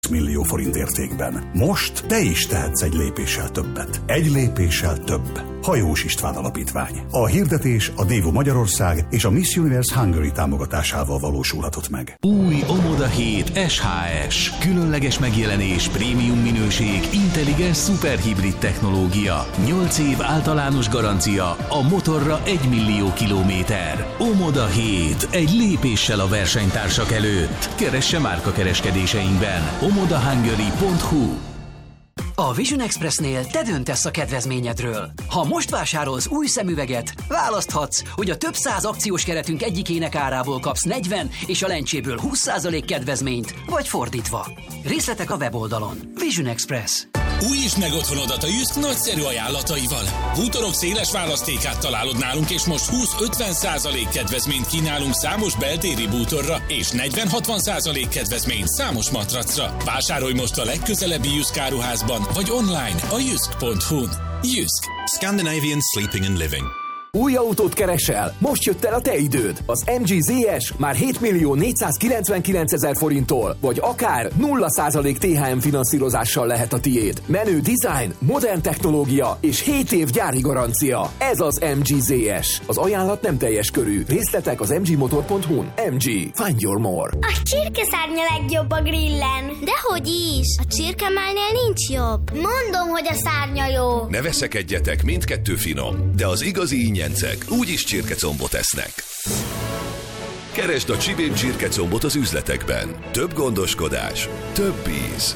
millió forint értékben. Most te is tehetsz egy lépéssel többet. Egy lépéssel több. Hajós István Alapítvány. A hirdetés a Dévo Magyarország és a Miss Universe Hungary támogatásával valósulhatott meg. Új Omoda 7 SHS. Különleges megjelenés, prémium minőség, intelligens szuperhibrid technológia. 8 év általános garancia, a motorra 1 millió kilométer. Omoda 7. Egy lépéssel a versenytársak előtt. Keresse márkakereskedéseinkben. omodahungary.hu. A Vision Expressnél te döntesz a kedvezményedről. Ha most vásárolsz új szemüveget, választhatsz, hogy a több száz akciós keretünk egyikének árából kapsz 40 és a lencséből 20% kedvezményt, vagy fordítva. Részletek a weboldalon. Vision Express. Újítsd meg otthonodat a Jysk nagyszerű ajánlataival. Bútorok széles választékát találod nálunk, és most 20-50% kedvezményt kínálunk számos beltéri bútorra, és 40-60% kedvezményt számos matracra. Vásárolj most a legközelebbi Jysk áruházban, vagy online a jysk.hu-n. Jysk. Scandinavian Sleeping and Living. Új autót keresel? Most jött el a te időd. Az MG ZS már 7.499.000 forinttól, vagy akár 0% THM finanszírozással lehet a tiéd. Menő design, modern technológia és 7 év gyári garancia. Ez az MG ZS. Az ajánlat nem teljes körű. Részletek az mgmotor.hu-n. MG. Find your more. A csirkeszárnya legjobb a grillen. Dehogy is. A csirkemálnél nincs jobb. Mondom, hogy a szárnya jó. Ne veszekedjetek, mindkettő finom, de az igazi ingyencek úgyis csirkecombot esznek. Keresd a Csibén csirkecombot az üzletekben. Több gondoskodás, több íz.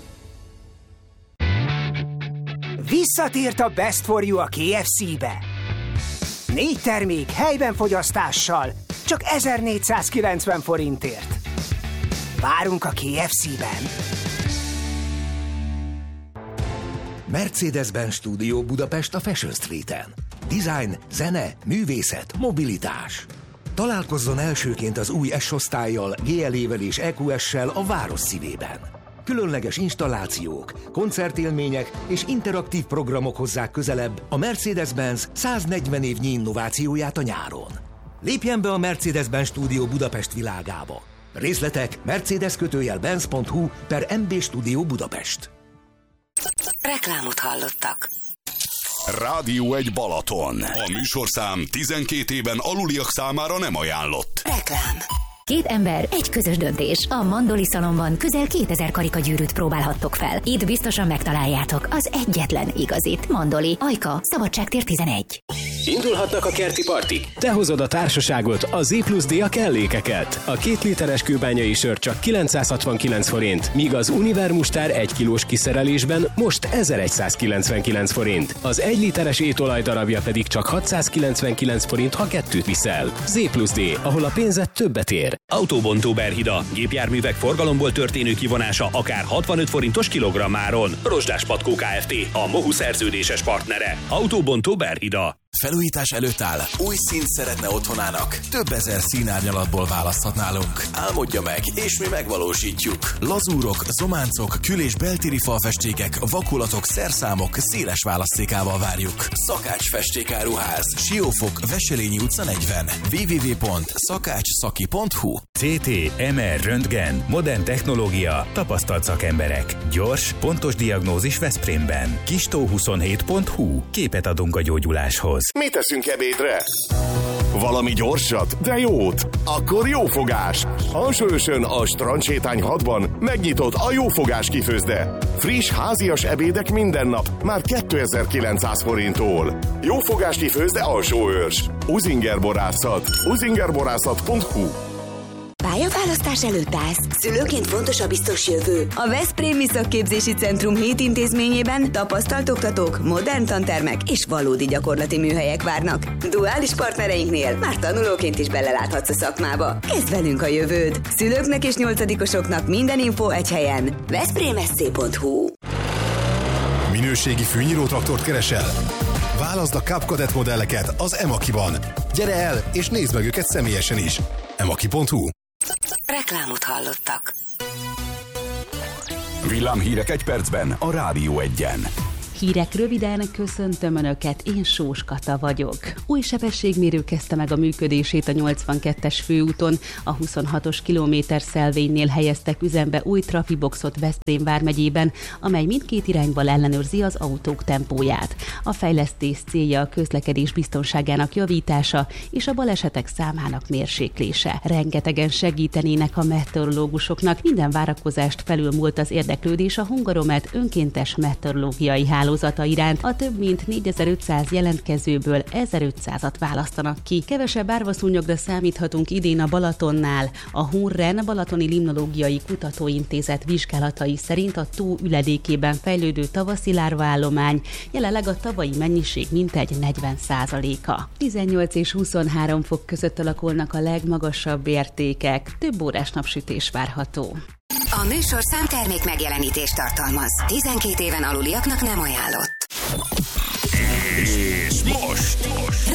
Visszatért a Best for You a KFC-be. 4 termék helyben fogyasztással, csak 1490 forintért. Várunk a KFC-ben. Mercedes-Benz Studio Budapest a Fashion Street-en. Design, zene, művészet, mobilitás. Találkozzon elsőként az új S-osztállyal, GLE-vel és EQS-sel a város szívében. Különleges installációk, koncertélmények és interaktív programok hozzák közelebb a Mercedes-Benz 140 évnyi innovációját a nyáron. Lépjen be a Mercedes-Benz Studio Budapest világába. Részletek mercedes-benz.hu/MB Studio Budapest. Reklámot hallottak. Rádió 1 Balaton. A műsorszám 12 éven aluliak számára nem ajánlott. Reklám. 2 ember, egy közös döntés. A Mandoli Szalonban közel 2000 karikagyűrűt próbálhattok fel. Itt biztosan megtaláljátok az egyetlen igazit. Mandoli, Ajka, Szabadságtér 11. Indulhatnak a kerti partik. Te hozod a társaságot, a Z+D a kellékeket. A 2 literes kőbányai sör csak 969 forint, míg az Univer mustár 1 kilós kiszerelésben most 1199 forint. Az 1 literes étolaj darabja pedig csak 699 forint, ha 2 viszel. Z+D, ahol a pénzed többet ér. Autóbontó Berhida. Gépjárművek forgalomból történő kivonása akár 65 forintos kilogrammáron. Rozsdás Patkó Kft. A MOHU szerződéses partnere. Autóbontó Berhida. Felújítás előtt áll. Új színt szeretne otthonának. Több ezer színárnyalatból választhat nálunk. Álmodja meg, és mi megvalósítjuk. Lazúrok, zománcok, kül- és beltéri falfestékek, vakulatok, szerszámok széles választékával várjuk. Szakács Festékáruház. Siófok, Veselényi utca 40. www.szakácsszaki.hu. CT, MR, röntgen, modern technológia, tapasztalt szakemberek. Gyors, pontos diagnózis Veszprémben. Kistó27.hu. Képet adunk a gyógyuláshoz. Mit teszünk ebédre? Valami gyorsat, de jót. Akkor Jófogás. Alsóösön a Strandsétány 6-ban megnyitott a Jófogás kifőzde. Friss, házias ebédek minden nap, már 2900 forinttól. Jófogás kifőzde Alsóőrs. Uzinger borászat. uzingerborászat.hu. Pályaválasztás előtt állsz. Szülőként fontos a biztos jövő. A Veszprémi Szakképzési Centrum 7 intézményében tapasztalt oktatók, modern tantermek és valódi gyakorlati műhelyek várnak. Duális partnereinknél már tanulóként is beleláthatsz a szakmába. Kezd velünk a jövőd. Szülőknek és 8-osoknak minden info egy helyen. veszprémszc.hu. Minőségi fűnyírótraktort keresel? Válaszd a Cup Cadet modelleket az Emaki-ban. Gyere el és nézd meg őket személyesen is. Emaki.hu. Reklámot hallottak. Villámhírek egy percben a Rádió 1-en. hírek röviden, köszöntöm Önöket, én Sós Kata vagyok. Új sebességmérő kezdte meg a működését a 82-es főúton, a 26-os kilométerszelvénynél helyeztek üzembe új trafiboxot Veszprém vármegyében, amely mindkét irányból ellenőrzi az autók tempóját. A fejlesztés célja a közlekedés biztonságának javítása és a balesetek számának mérséklése. Rengetegen segítenének a meteorológusoknak, minden várakozást felülmúlt az érdeklődés a Hungaromet önkéntes meteorológiai hálózata iránt. A több mint 4500 jelentkezőből 1500-at választanak ki. Kevesebb árvaszúnyogra számíthatunk idén a Balatonnál. A Hunren Balatoni Limnológiai Kutatóintézet vizsgálatai szerint a tó üledékében fejlődő tavaszi lárvaállomány jelenleg a tavalyi mennyiség mintegy 40%-a. 18 és 23 fok között alakulnak a legmagasabb értékek. Több órás napsütés várható. A műsorszám termék megjelenítést tartalmaz. 12 éven aluliaknak nem ajánlott. És most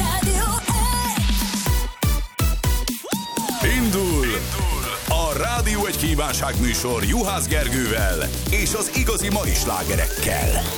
indul a Rádió 1 kívánságműsor Juhász Gergővel és az igazi mai slágerekkel.